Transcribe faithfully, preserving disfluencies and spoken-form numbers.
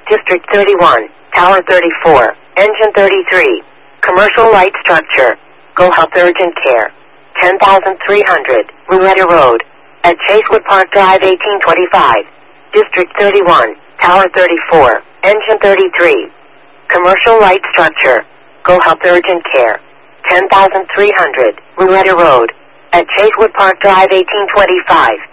District thirty-one, Tower thirty-four, Engine thirty-three. Commercial light structure. Go Health Urgent Care. ten thousand three hundred, Rouletta Road. At Chasewood Park Drive eighteen twenty-five. District thirty-one, Tower thirty-four, Engine thirty-three. Commercial light structure. Go Health Urgent Care. ten thousand three hundred, Rouletta Road. At Chasewood Park Drive eighteen twenty-five.